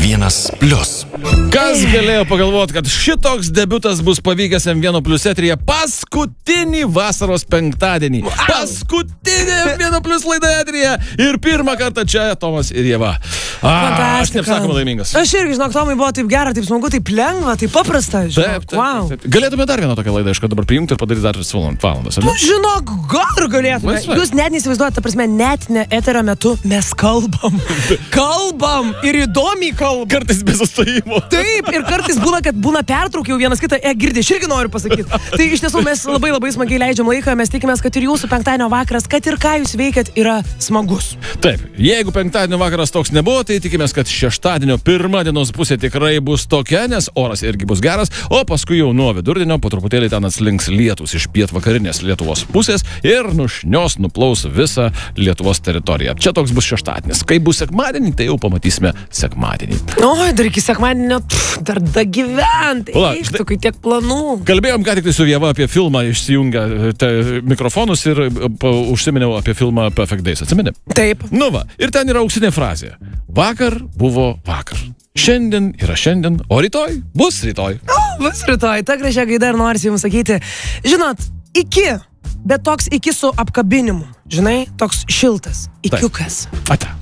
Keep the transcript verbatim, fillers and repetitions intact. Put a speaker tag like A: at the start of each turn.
A: vienas plius.
B: Kas galėjo pagalvoti, kad šitoks debiutas bus pavykęs M vienas plius eteryje paskutinį vasaros penktadienį. Paskutinį M vienas plius laidą eteryje. Ir pirmą kartą čia Tomas ir Ieva. A, aš neapsakomai laimingas.
C: Aš irgi, žinok, Tomai buvo taip gera, taip smagu, taip lengva, taip paprasta. Žinok,
B: taip, taip,
C: wow.
B: taip, taip. Galėtume dar vieną tokią laidą, aišku, dabar prijungti ir padaryti dar tris valandas.
C: Nu, žinok, gal ir galėtume.
B: Laisvai.
C: Jūs net neįsivaizduojate, ta prasme, net ne eterio metu mes kalbam. Kalbam ir įdomiai kalbam.
B: Kartais be sustojimo.
C: Taip, ir kartais būna, kad būna pertraukiau vienas kitą, e, girdė, aš irgi noriu pasakyti. Tai iš tiesų mes labai labai smagiai leidžiam laiką, mes tikimės, kad ir jūsų penktadienio vakaras, kad ir ką jūs veikiat, yra smagus.
B: Taip, jeigu penktadienio vakaras toks nebuvo, tai tikimės, kad šeštadienio pirma dienos pusė tikrai bus tokia, nes oras irgi bus geras, o paskui jau nuo vidurdienio po truputėlį ten atslinks lietus iš pietvakarinės Lietuvos pusės ir nušnios nuplaus visą Lietuvos teritoriją. Čia toks bus šeštadienis. Kai bus sekmadienį, tai jau pamatysime sekmadienį.
C: Oi, dar iki sekmadienio, pff, dar da gyventi. Iš tų, kai tiek planų.
B: Kalbėjom ką tik tai su Ieva apie filmą, išsijungę te, mikrofonus ir pa, užsiminiau apie filmą Perfect Days. Atsimeni?
C: Taip.
B: Nu va, ir ten yra auksinė frazė. Vakar buvo vakar. Šiandien yra šiandien, o rytoj bus rytoj.
C: O, bus rytoj. Ta gražia gaida ir norisi jums sakyti. Žinot, iki, bet toks iki su apkabinimu. Žinai, toks šiltas. Ikiukas.
B: Ate.